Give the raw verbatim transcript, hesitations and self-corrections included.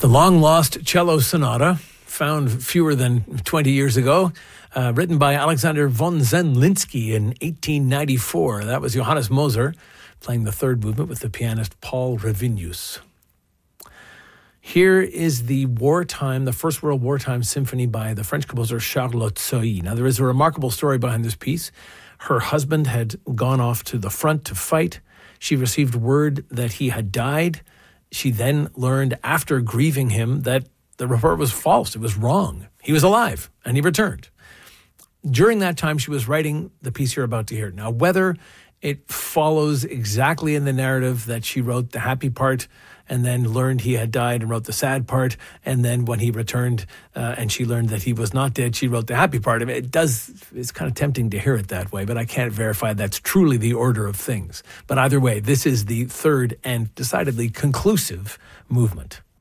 The long-lost cello sonata, found fewer than twenty years ago, uh, written by Alexander von Zemlinsky in eighteen ninety-four. That was Johannes Moser playing the third movement with the pianist Paul Revinius. Here is the wartime, the First World Wartime Symphony by the French composer Charles Lotzoy. Now, there is a remarkable story behind this piece. Her husband had gone off to the front to fight. She received word that he had died. She then learned, after grieving him, that the report was false. It was wrong. He was alive, and he returned. During that time, she was writing the piece you're about to hear. Now, whether it follows exactly in the narrative that she wrote the happy part and then learned he had died and wrote the sad part, and then when he returned uh, and she learned that he was not dead, she wrote the happy part. I mean, it does, it's kind of tempting to hear it that way, but I can't verify that's truly the order of things. But either way, this is the third and decidedly conclusive movement.